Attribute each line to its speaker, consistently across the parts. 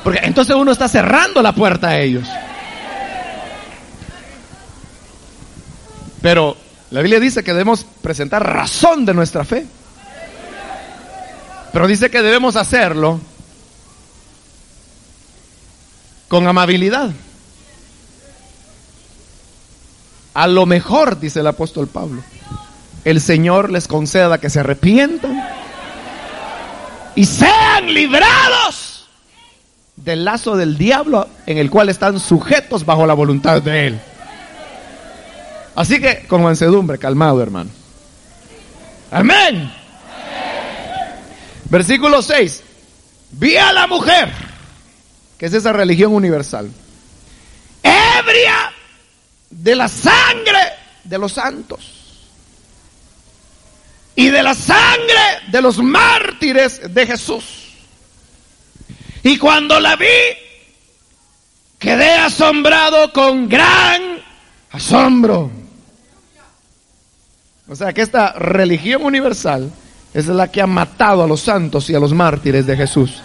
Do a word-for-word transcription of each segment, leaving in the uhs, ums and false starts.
Speaker 1: Porque entonces uno está cerrando la puerta a ellos. Pero la Biblia dice que debemos presentar razón de nuestra fe. Pero dice que debemos hacerlo con amabilidad. A lo mejor, dice el apóstol Pablo, el Señor les conceda que se arrepientan y sean librados del lazo del diablo en el cual están sujetos bajo la voluntad de Él. Así que con mansedumbre, calmado, hermano. Amén. Versículo seis. Vi a la mujer, que es esa religión universal, ebria de la sangre de los santos y de la sangre de los mártires de Jesús. Y cuando la vi, quedé asombrado con gran asombro. O sea que esta religión universal es la que ha matado a los santos y a los mártires de Jesús.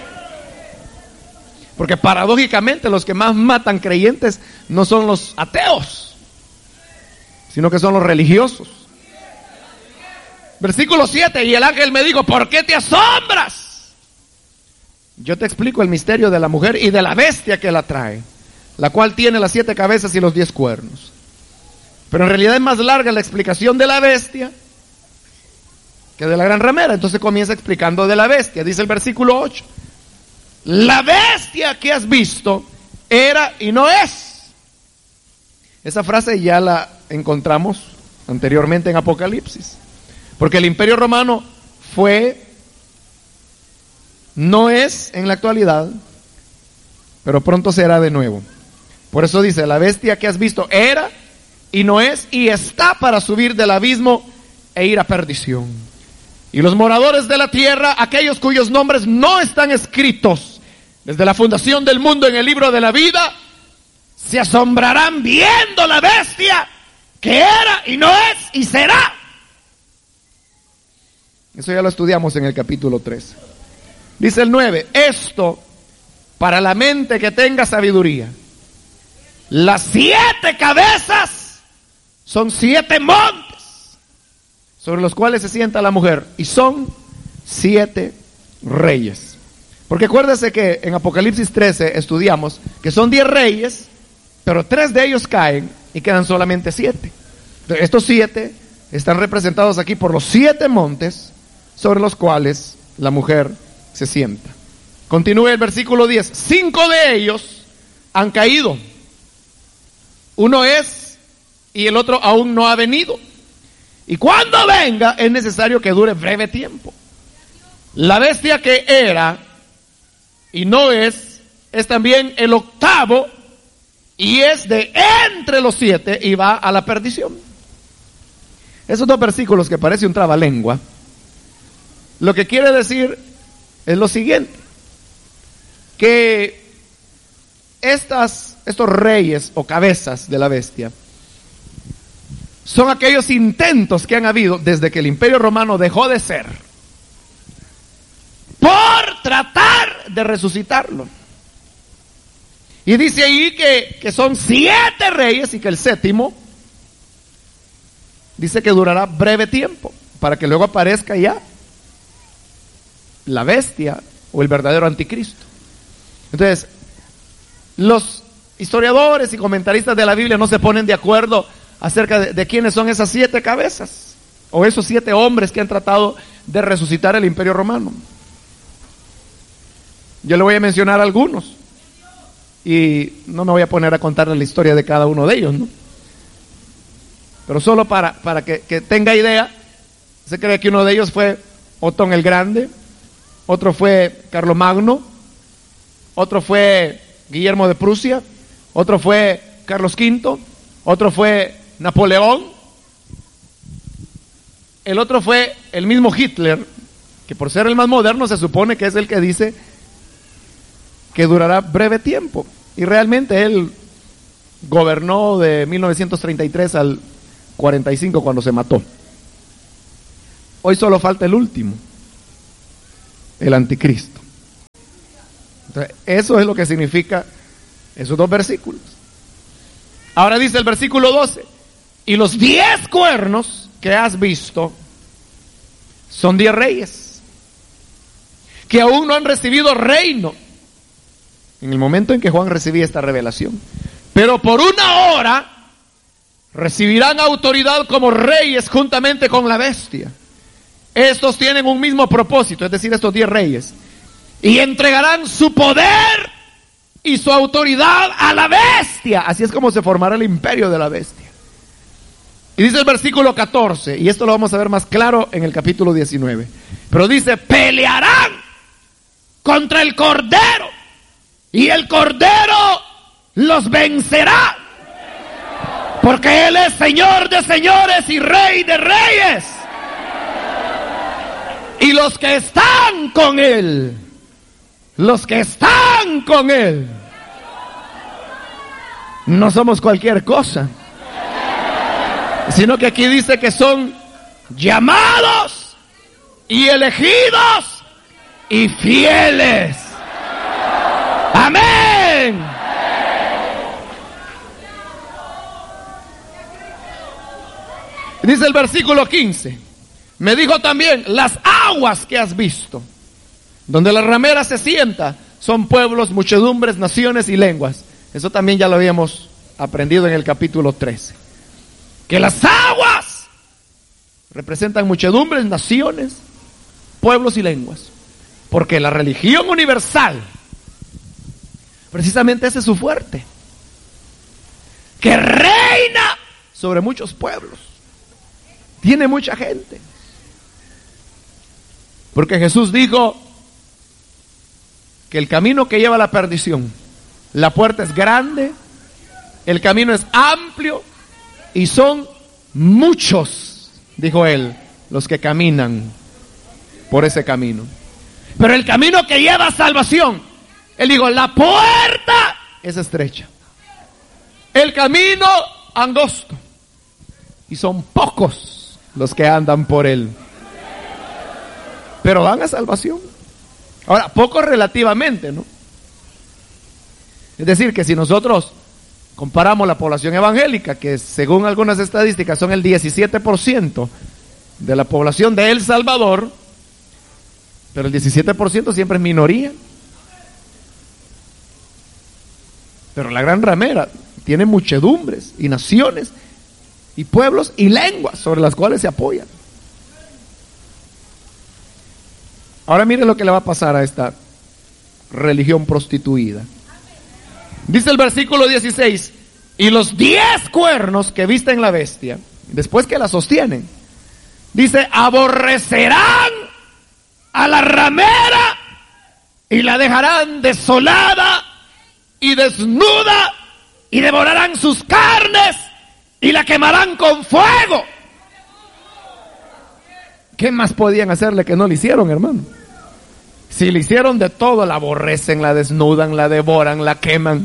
Speaker 1: Porque paradójicamente los que más matan creyentes no son los ateos, sino que son los religiosos. Versículo siete, y el ángel me dijo, ¿por qué te asombras? Yo te explico el misterio de la mujer y de la bestia que la trae, la cual tiene las siete cabezas y los diez cuernos. Pero en realidad es más larga la explicación de la bestia que de la gran ramera. Entonces comienza explicando de la bestia. Dice el versículo ocho, la bestia que has visto era y no es. Esa frase ya la encontramos anteriormente en Apocalipsis. Porque el Imperio Romano fue, no es en la actualidad, pero pronto será de nuevo. Por eso dice, la bestia que has visto era y no es, y está para subir del abismo e ir a perdición. Y los moradores de la tierra, aquellos cuyos nombres no están escritos desde la fundación del mundo en el libro de la vida, se asombrarán viendo la bestia que era y no es y será. Eso ya lo estudiamos en el capítulo tres. Dice el nueve, esto para la mente que tenga sabiduría. Las siete cabezas son siete montes sobre los cuales se sienta la mujer, y son siete reyes. Porque acuérdese que en Apocalipsis trece estudiamos que son diez reyes, pero tres de ellos caen y quedan solamente siete. Entonces, estos siete están representados aquí por los siete montes sobre los cuales la mujer se sienta. Continúa el versículo diez. Cinco de ellos han caído. Uno es y el otro aún no ha venido. Y cuando venga es necesario que dure breve tiempo. La bestia que era y no es, es también el octavo y es de entre los siete y va a la perdición. Esos dos versículos que parece un trabalengua, lo que quiere decir es lo siguiente, que estas, estos reyes o cabezas de la bestia son aquellos intentos que han habido desde que el Imperio Romano dejó de ser por tratar de resucitarlo. Y dice ahí que, que son siete reyes y que el séptimo dice que durará breve tiempo para que luego aparezca ya la bestia o el verdadero anticristo. Entonces, los historiadores y comentaristas de la Biblia no se ponen de acuerdo acerca de, de quiénes son esas siete cabezas o esos siete hombres que han tratado de resucitar el Imperio Romano. Yo le voy a mencionar algunos y no me voy a poner a contarle la historia de cada uno de ellos, ¿no? Pero solo para, para que, que tenga idea, se cree que uno de ellos fue Otón el Grande, otro fue Carlomagno, otro fue Guillermo de Prusia, otro fue Carlos quinto, otro fue Napoleón, el otro fue el mismo Hitler, que por ser el más moderno se supone que es el que dice que durará breve tiempo, y realmente él gobernó de mil novecientos treinta y tres al cuarenta y cinco cuando se mató. Hoy solo falta el último, el anticristo. Entonces, eso es lo que significa esos dos versículos. Ahora dice el versículo doce, y los diez cuernos que has visto son diez reyes, que aún no han recibido reino en el momento en que Juan recibía esta revelación, pero por una hora recibirán autoridad como reyes juntamente con la bestia. Estos tienen un mismo propósito, es decir, estos diez reyes, y entregarán su poder y su autoridad a la bestia. Así es como se formará el imperio de la bestia. Y dice el versículo catorce, y esto lo vamos a ver más claro en el capítulo diecinueve, pero dice, pelearán contra el Cordero, y el Cordero los vencerá, porque Él es Señor de señores y Rey de reyes. Y los que están con Él, los que están con Él, no somos cualquier cosa, sino que aquí dice que son llamados y elegidos y fieles. Amén. Dice el versículo quince, me dijo también, las aguas que has visto, donde la ramera se sienta, son pueblos, muchedumbres, naciones y lenguas. Eso también ya lo habíamos aprendido en el capítulo trece. Que las aguas representan muchedumbres, naciones, pueblos y lenguas. Porque la religión universal, precisamente ese es su fuerte, que reina sobre muchos pueblos. Tiene mucha gente. Porque Jesús dijo que el camino que lleva a la perdición, la puerta es grande, el camino es amplio y son muchos, dijo Él, los que caminan por ese camino. Pero el camino que lleva a salvación, Él dijo, la puerta es estrecha, el camino angosto, y son pocos los que andan por Él, pero van a salvación. Ahora, poco relativamente, ¿no? Es decir, que si nosotros comparamos la población evangélica, que según algunas estadísticas son el diecisiete por ciento de la población de El Salvador, pero el diecisiete por ciento siempre es minoría. Pero la gran ramera tiene muchedumbres y naciones y pueblos y lenguas sobre las cuales se apoyan. Ahora mire lo que le va a pasar a esta religión prostituida. Dice el versículo dieciséis, y los diez cuernos que visten la bestia, después que la sostienen, dice, aborrecerán a la ramera y la dejarán desolada y desnuda, y devorarán sus carnes y la quemarán con fuego. ¿Qué más podían hacerle que no le hicieron, hermano? Si le hicieron de todo, la aborrecen, la desnudan, la devoran, la queman.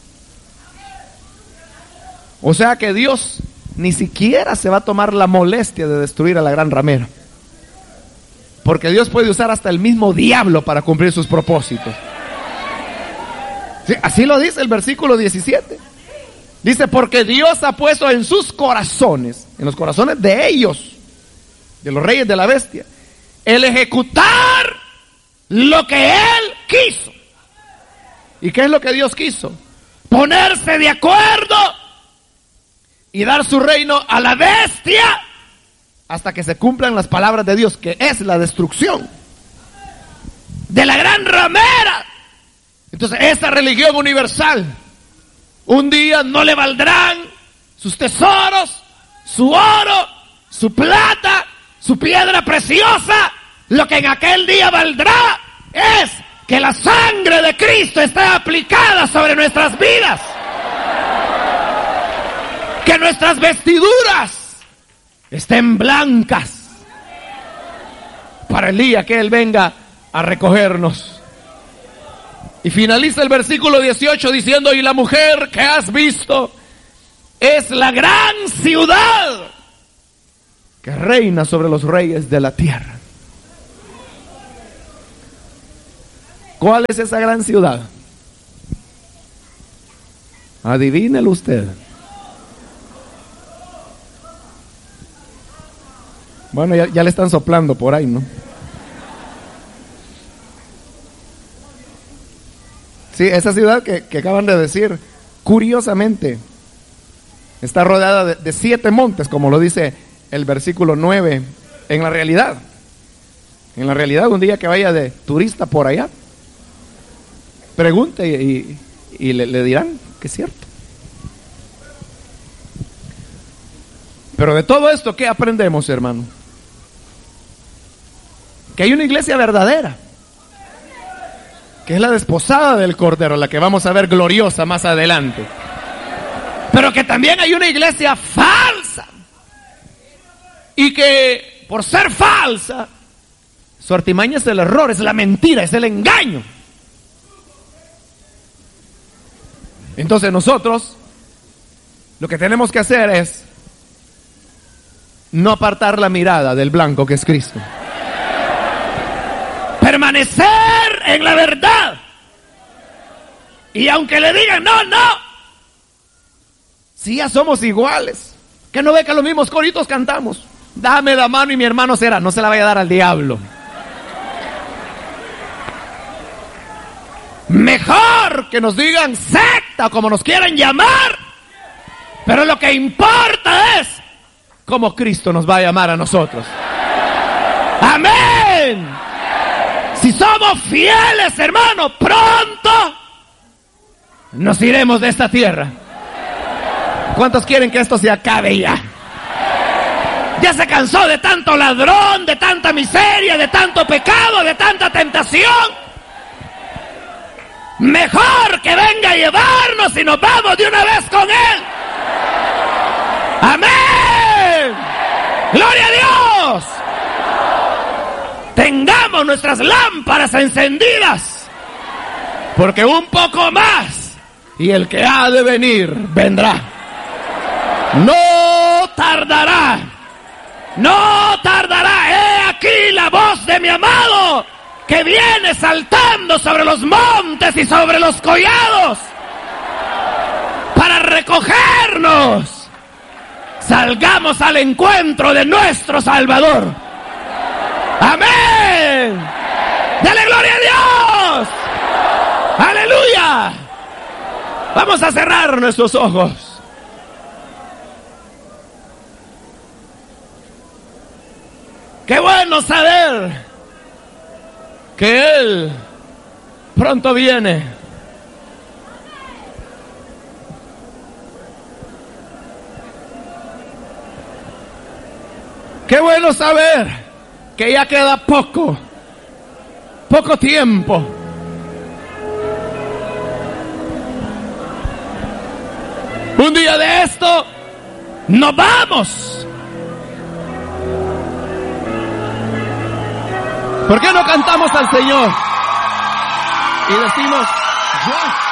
Speaker 1: O sea que Dios ni siquiera se va a tomar la molestia de destruir a la gran ramera, porque Dios puede usar hasta el mismo diablo para cumplir sus propósitos. Sí, así lo dice el versículo diecisiete. Dice, porque Dios ha puesto en sus corazones, en los corazones de ellos, de los reyes de la bestia, el ejecutar lo que Él quiso. ¿Y qué es lo que Dios quiso? Ponerse de acuerdo y dar su reino a la bestia hasta que se cumplan las palabras de Dios, que es la destrucción de la gran ramera. Entonces, esta religión universal, un día no le valdrán sus tesoros, su oro, su plata, su piedra preciosa. Lo que en aquel día valdrá es que la sangre de Cristo esté aplicada sobre nuestras vidas, que nuestras vestiduras estén blancas para el día que Él venga a recogernos. Y finaliza el versículo dieciocho diciendo, y la mujer que has visto es la gran ciudad que reina sobre los reyes de la tierra. ¿Cuál es esa gran ciudad? Adivínelo usted. Bueno, ya, ya le están soplando por ahí, ¿no? Sí, esa ciudad que, que acaban de decir, curiosamente, está rodeada de, de siete montes, como lo dice el versículo nueve. En la realidad, en la realidad, un día que vaya de turista por allá, pregunte y, y, y le, le dirán que es cierto. Pero de todo esto, ¿qué aprendemos, hermano? Que hay una iglesia verdadera, que es la desposada del Cordero, la que vamos a ver gloriosa más adelante. Pero que también hay una iglesia falsa, y que por ser falsa, su artimaña es el error, es la mentira, es el engaño. Entonces nosotros lo que tenemos que hacer es no apartar la mirada del blanco que es Cristo. Permanecer en la verdad. Y aunque le digan no, no, si ya somos iguales, que no ve que los mismos coritos cantamos. Dame la mano y mi hermano será. No se la vaya a dar al diablo. Mejor que nos digan secta, como nos quieran llamar, pero lo que importa es cómo Cristo nos va a llamar a nosotros. Amén. Si somos fieles, hermano, pronto nos iremos de esta tierra. ¿Cuántos quieren que esto se acabe ya? Ya se cansó de tanto ladrón, de tanta miseria, de tanto pecado, de tanta tentación. Mejor que venga a llevarnos y nos vamos de una vez con Él. Amén. Gloria a Dios. Tengamos nuestras lámparas encendidas, porque un poco más y el que ha de venir vendrá. No tardará. No tardará. He aquí la voz de mi amado, que viene saltando sobre los montes y sobre los collados para recogernos. Salgamos al encuentro de nuestro Salvador. Amén. Dale gloria a Dios. Aleluya. Vamos a cerrar nuestros ojos. Qué bueno saber que Él pronto viene. Qué bueno saber que ya queda poco, poco tiempo. Un día de esto nos vamos. ¿Por qué no cantamos al Señor y decimos, yo